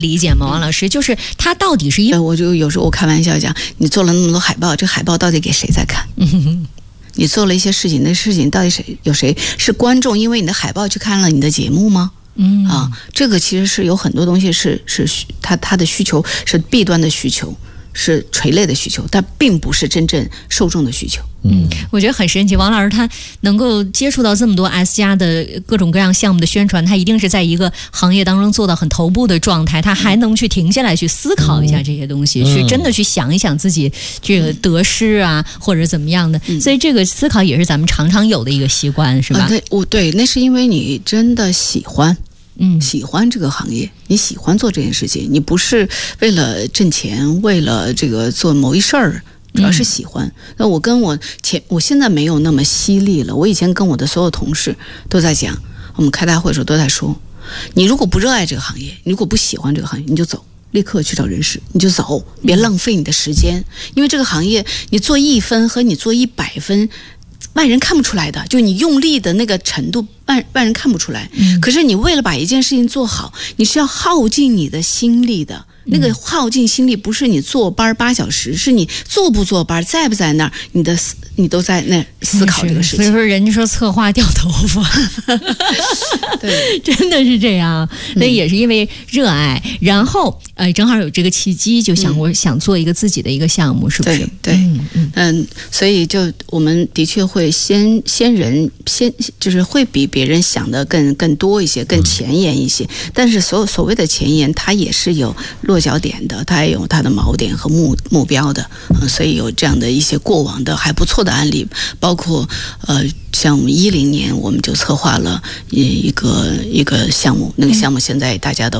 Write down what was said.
理解吗？王老师，就是他到底是因为我就有时候我开玩笑讲，你做了那么多海报，这海报到底给谁在看？你做了一些事情，那事情到底有谁是观众？因为你的海报去看了你的节目吗？这个其实是有很多东西是他的需求是弊端的需求，是垂类的需求，但并不是真正受众的需求。 我觉得很神奇，王老师他能够接触到这么多 S 加的各种各样项目的宣传，他一定是在一个行业当中做到很头部的状态，他还能去停下来去思考一下这些东西，去真的去想一想自己这个得失啊，或者怎么样的，所以这个思考也是咱们常常有的一个习惯，是吧？ 对，那是因为你真的喜欢。喜欢这个行业，你喜欢做这件事情，你不是为了挣钱，为了这个做某一事儿，主要是喜欢。那我现在没有那么犀利了。我以前跟我的所有同事都在讲，我们开大会的时候都在说，你如果不热爱这个行业，你如果不喜欢这个行业，你就走，立刻去找人事，你就走，别浪费你的时间。因为这个行业，你做1分和你做100分。外人看不出来的，就你用力的那个程度，外人看不出来。可是你为了把一件事情做好，你是要耗尽你的心力的。那个耗尽心力不是你坐班8小时，是你坐不坐班，在不在那儿，你都在那思考这个事情。 所以说人家说策划掉头发，对，真的是这样。那也是因为热爱，然后正好有这个契机，就想做一个自己的一个项目，是不是？ 对，所以就我们的确会先就是会比别人想的更多一些，更前沿一些。但是所谓的前沿，它也是有落脚点的，它也有它的锚点和目标的。所以有这样的一些过往的还不错的案例，包括像我们2010年我们就策划了一个项目，那个项目现在大家都